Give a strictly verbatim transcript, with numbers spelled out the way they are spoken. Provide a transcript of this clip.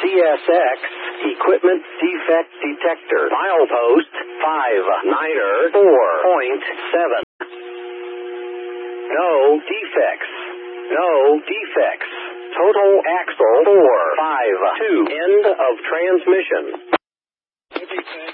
C S X, Equipment Defect Detector. Milepost five niner four point seven. No defects. No defects. Total axle four five two. End of transmission.